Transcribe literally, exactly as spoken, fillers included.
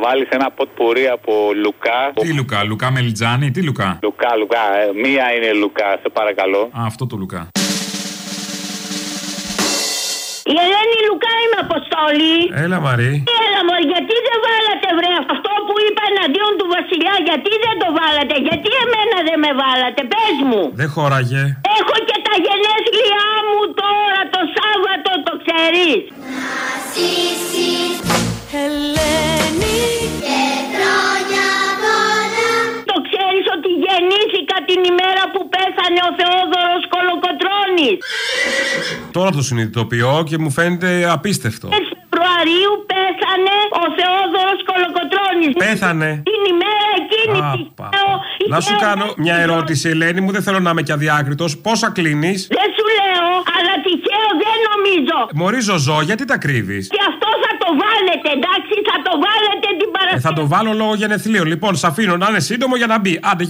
βάλεις ένα ποτ πουρί από Λουκά. Τι Λουκά, Λουκά Μελιτζάνη, τι Λουκά. Λουκά, Λουκά, ε, μία είναι Λουκά, σε παρακαλώ. Α, αυτό το Λουκά. Η Ελένη Λουκά είμαι, Αποστόλη. Έλα Μαρή. Έλα μωρή, γιατί δεν βάλατε βρε αυτό που είπα εναντίον του βασιλιά, γιατί δεν το βάλατε, γιατί εμένα δεν με βάλατε, πες μου. Δεν χώραγε. Έχω και τα γενέθλιά μου τώρα το Σάββατο, το ξέρεις. Ελένη και χρόνια πολλά. Το ξέρεις ότι γεννήθηκα την ημέρα που πέθανε ο Θεόδωρος Κολοκοτρώνης. Τώρα το συνειδητοποιώ και μου φαίνεται απίστευτο. Φεβρουαρίου πέθανε ο Θεόδωρος Κολοκοτρώνης. Πέθανε. Την ημέρα εκείνη Α, τη πα, Θεό, να σου κάνω μια ερώτηση, Ελένη μου, δεν θέλω να είμαι και αδιάκριτος. Πόσα κλείνεις? Δεν σου λέω, αλλά τυχαίο δεν νομίζω. Μωρή Ζωζό, γιατί τα κρύβεις? Και αυτό θα το βάλετε, εντάξει, θα το βάλετε την Παρασκευή. Ε, θα το βάλω λόγω γενεθλίων. Λοιπόν, σ' αφήνω να είναι σύντομο για να μπει. Άντε.